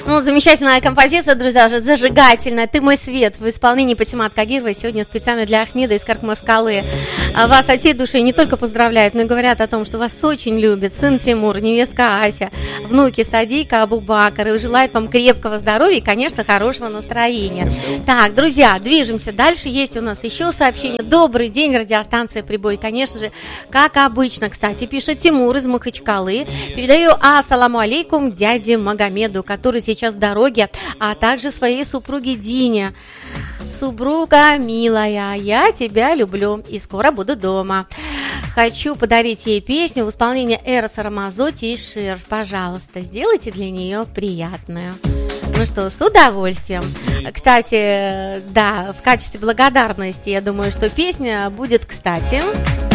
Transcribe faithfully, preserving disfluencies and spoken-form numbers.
Ну, замечательная композиция, друзья, уже зажигательная. «Ты мой свет» в исполнении Патимат Кадирова. Сегодня специально для Ахмеда из Каркмаскалы. Вас от всей души не только поздравляют, но и говорят о том, что вас очень любят сын Тимур, невестка Ася, внуки Садика, Абубакар. И желают вам крепкого здоровья и, конечно, хорошего настроения. Так, друзья, движемся дальше. Есть у нас еще сообщение. Добрый день, радиостанция «Прибой». Конечно же, как обычно, кстати, пишет Тимур из Махачкалы. Передаю ассаламу алейкум дяде Магомеду, который сейчас в дороге, а также своей супруге Дине. Супруга милая, я тебя люблю и скоро буду дома. Хочу подарить ей песню в исполнении Эроса Рамазотти и Шир. Пожалуйста, сделайте для нее приятную. Ну что, с удовольствием. Кстати, да, в качестве благодарности, я думаю, что песня будет кстати.